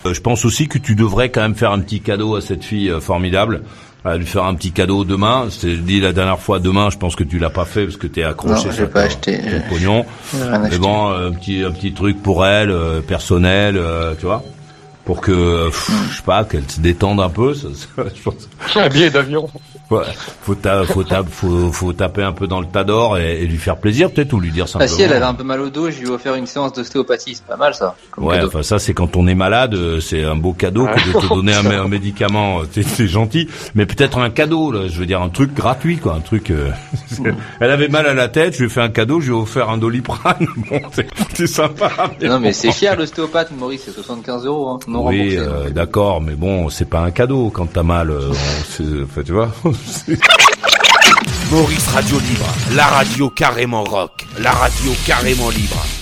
Je pense aussi que tu devrais quand même faire un petit cadeau à cette fille formidable. Lui faire un petit cadeau demain. Je t'ai dit la dernière fois demain, je pense que tu l'as pas fait parce que t'es accroché sur ton pognon. Mais bon, un petit truc pour elle, personnel, tu vois, pour que, je sais pas, qu'elle se détende un peu. Je pense. Un billet d'avion. Ouais, faut taper un peu dans le tas d'or et lui faire plaisir peut-être, ou lui dire simplement. Si elle avait un peu mal au dos, je lui ai offert une séance d'ostéopathie, c'est pas mal ça. Ouais, cadeau. enfin ça c'est quand on est malade, c'est un beau cadeau que de te donner un médicament, c'est gentil, mais peut-être un cadeau là, je veux dire un truc gratuit quoi, un truc. Elle avait mal à la tête, je lui ai fait un cadeau, je lui ai offert un Doliprane. Bon, c'est sympa. Mais non mais c'est cher l'ostéopathe, Maurice, c'est 75 €. Hein, non oui, remboursé. d'accord, mais bon, c'est pas un cadeau quand t'as mal. Enfin, tu vois. Maurice Radio Libre, la radio carrément rock, la radio carrément libre.